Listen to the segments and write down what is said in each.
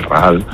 Raal,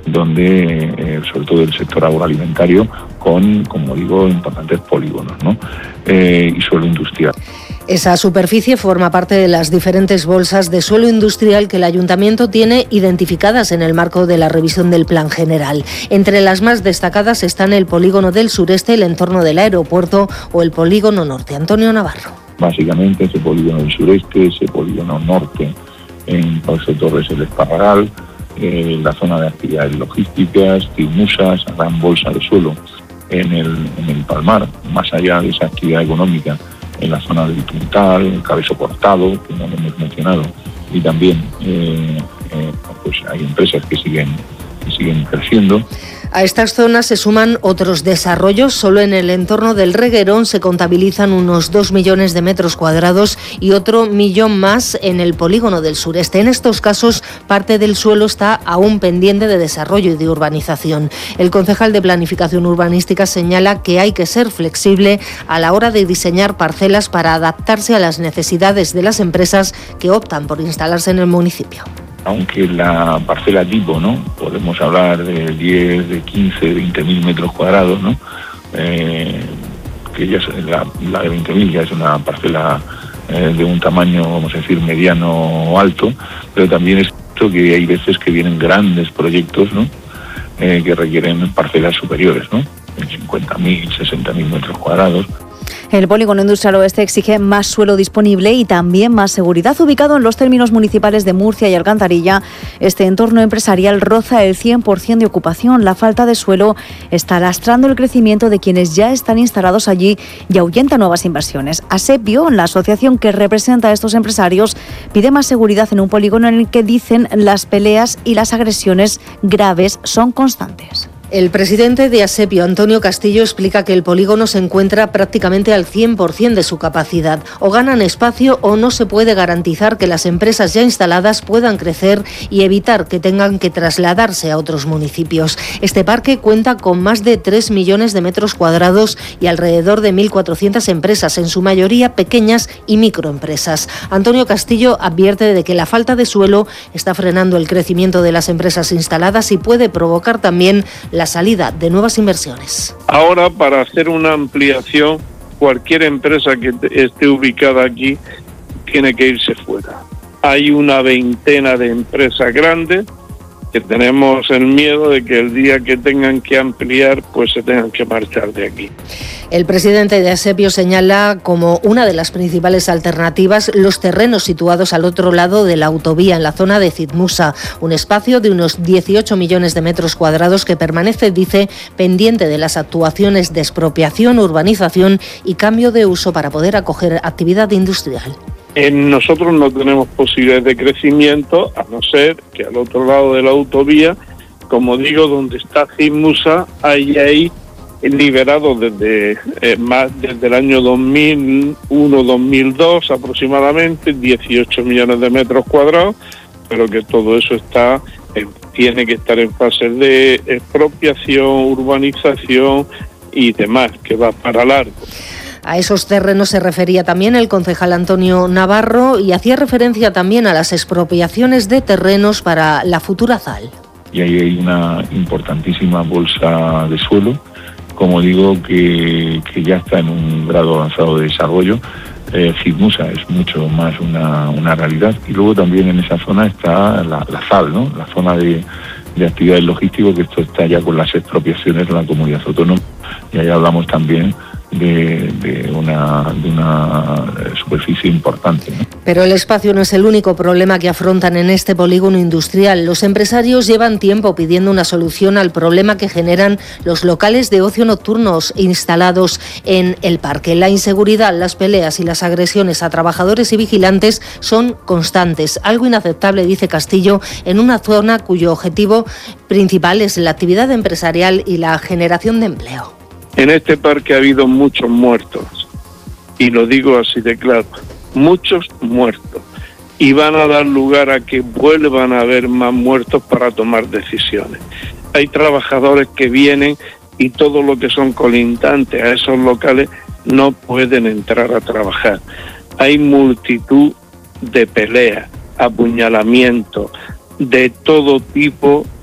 donde sobre todo el sector agroalimentario con, como digo, importantes polígonos, ¿no? Y suelo industrial. Esa superficie forma parte de las diferentes bolsas de suelo industrial que el Ayuntamiento tiene identificadas en el marco de la revisión del Plan General. Entre las más destacadas están el polígono del sureste, el entorno del aeropuerto o el polígono norte. Antonio Navarro. Básicamente ese polígono del sureste, ese polígono norte en Pauso Torres, el Esparragal, la zona de actividades logísticas, Cigmusa, esa gran bolsa de suelo en el Palmar, más allá de esa actividad económica en la zona del Puntal, el Cabezo Cortado, que no lo hemos mencionado, y también pues hay empresas que siguen creciendo. A estas zonas se suman otros desarrollos. Solo en el entorno del Reguerón se contabilizan unos 2 millones de metros cuadrados y otro millón más en el polígono del sureste. En estos casos, parte del suelo está aún pendiente de desarrollo y de urbanización. El concejal de Planificación Urbanística señala que hay que ser flexible a la hora de diseñar parcelas para adaptarse a las necesidades de las empresas que optan por instalarse en el municipio. Aunque la parcela tipo, ¿no? Podemos hablar de 10, de 15, 20.000 metros cuadrados, ¿no? Que ya es la de 20.000 ya es una parcela de un tamaño, vamos a decir, mediano o alto, pero también es cierto que hay veces que vienen grandes proyectos, ¿no? Que requieren parcelas superiores, ¿no? 50.000, 60.000 metros cuadrados. El polígono industrial oeste exige más suelo disponible y también más seguridad. Ubicado en los términos municipales de Murcia y Alcantarilla, este entorno empresarial roza el 100% de ocupación. La falta de suelo está lastrando el crecimiento de quienes ya están instalados allí y ahuyenta nuevas inversiones. Asepio, la asociación que representa a estos empresarios, pide más seguridad en un polígono en el que, dicen, las peleas y las agresiones graves son constantes. El presidente de Asepio, Antonio Castillo, explica que el polígono se encuentra prácticamente al 100% de su capacidad. O ganan espacio o no se puede garantizar que las empresas ya instaladas puedan crecer y evitar que tengan que trasladarse a otros municipios. Este parque cuenta con más de 3 millones de metros cuadrados y alrededor de 1.400 empresas, en su mayoría pequeñas y microempresas. Antonio Castillo advierte de que la falta de suelo está frenando el crecimiento de las empresas instaladas y puede provocar también la salida de nuevas inversiones. Ahora, para hacer una ampliación, cualquier empresa que esté ubicada aquí tiene que irse fuera. Hay una veintena de empresas grandes que tenemos el miedo de que el día que tengan que ampliar, pues se tengan que marchar de aquí. El presidente de Asepio señala como una de las principales alternativas los terrenos situados al otro lado de la autovía, en la zona de Cigmusa, un espacio de unos 18 millones de metros cuadrados que permanece, dice, pendiente de las actuaciones de expropiación, urbanización y cambio de uso para poder acoger actividad industrial. Nosotros no tenemos posibilidades de crecimiento, a no ser que al otro lado de la autovía, como digo, donde está Cigmusa, hay liberado desde el año 2001-2002 aproximadamente 18 millones de metros cuadrados, pero que todo eso tiene que estar en fase de expropiación, urbanización y demás, que va para largo. A esos terrenos se refería también el concejal Antonio Navarro y hacía referencia también a las expropiaciones de terrenos para la futura ZAL. Y ahí hay una importantísima bolsa de suelo, como digo, que ya está en un grado avanzado de desarrollo. Cigmusa es mucho más una realidad. Y luego también en esa zona está la ZAL, ¿no? La zona de actividades logísticas, que esto está ya con las expropiaciones de la comunidad autónoma. Y ahí hablamos también de una superficie importante, ¿no? Pero el espacio no es el único problema que afrontan en este polígono industrial. Los empresarios llevan tiempo pidiendo una solución al problema que generan los locales de ocio nocturnos instalados en el parque. La inseguridad, las peleas y las agresiones a trabajadores y vigilantes son constantes. Algo inaceptable, dice Castillo, en una zona cuyo objetivo principal es la actividad empresarial y la generación de empleo. En este parque ha habido muchos muertos, y lo digo así de claro, muchos muertos, y van a dar lugar a que vuelvan a haber más muertos para tomar decisiones. Hay trabajadores que vienen y todo lo que son colindantes a esos locales no pueden entrar a trabajar. Hay multitud de peleas, apuñalamientos, de todo tipo